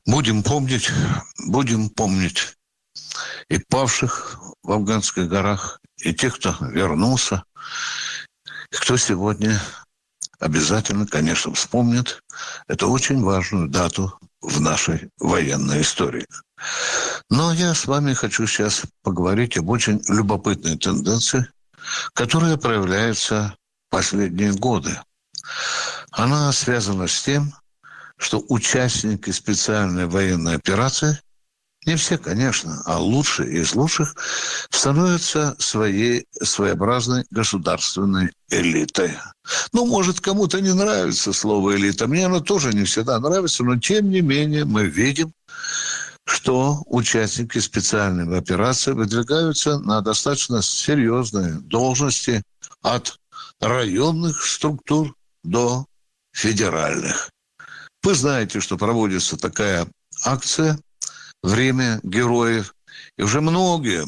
Будем помнить и павших в афганских горах, и тех, кто вернулся, и кто сегодня обязательно, конечно, вспомнит эту очень важную дату в нашей военной истории. Но я с вами хочу сейчас поговорить об очень любопытной тенденции, которая проявляется в последние годы. Она связана с тем, что участники специальной военной операции, не все, конечно, а лучшие из лучших, становятся своей своеобразной государственной элитой. Может, кому-то не нравится слово «элита». Мне оно тоже не всегда нравится, но тем не менее мы видим, что участники специальной операции выдвигаются на достаточно серьезные должности от районных структур до федеральных. Вы знаете, что проводится такая акция «Время героев». И уже многие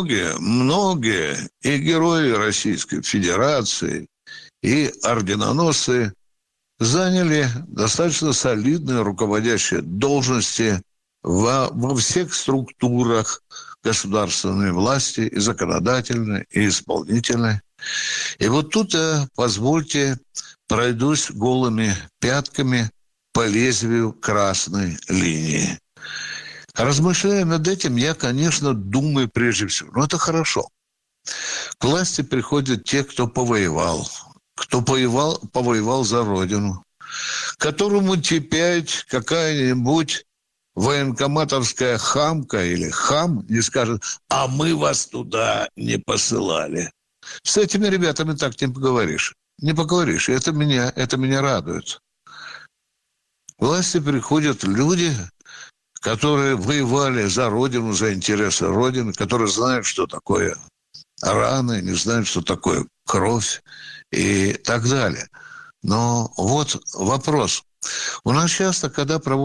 и герои Российской Федерации, и орденоносцы заняли достаточно солидные руководящие должности во всех структурах государственной власти, и законодательной, и исполнительной. И вот тут, позвольте, пройдусь голыми пятками по лезвию красной линии. Размышляя над этим, я, конечно, думаю прежде всего, это хорошо. К власти приходят те, кто повоевал за Родину, которому теперь какая-нибудь военкоматовская хамка или хам не скажет: а мы вас туда не посылали. С этими ребятами так не поговоришь. Не поговоришь. И это меня радует. К власти приходят люди, которые воевали за Родину, за интересы Родины, которые знают, что такое раны, не знают, что такое кровь и так далее. Но вот вопрос. У нас часто, когда проводят